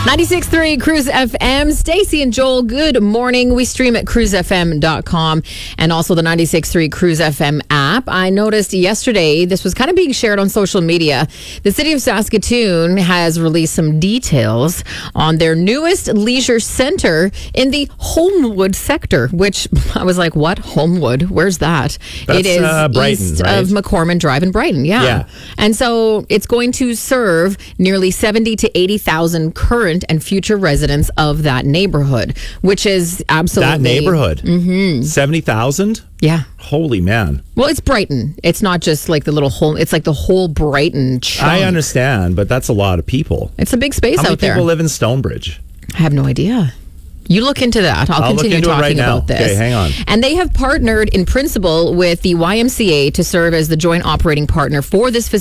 96.3 Cruise FM. Stacey and Joel, good morning. We stream at cruisefm.com and also the 96.3 Cruise FM app. I noticed yesterday, this was kind of being shared on social media. The city of Saskatoon has released some details on their newest leisure center in the Holmwood sector, which I was like, what? Holmwood? Where's that? That's, it is Brighton, east right? of McCormick Drive in Brighton. Yeah. And so it's going to serve nearly 70 to 80,000 current and future residents of that neighborhood, which is absolutely... That neighborhood? Mm-hmm. 70,000? Yeah. Holy man. Well, it's Brighton. It's not just like the little whole... It's like the whole Brighton chunk. I understand, but that's a lot of people. It's a big space How many out there. people live in Stonebridge? I have no idea. You look into that. I'll continue look into talking it right now. about this. Okay, hang on. And they have partnered in principle with the YMCA to serve as the joint operating partner for this facility.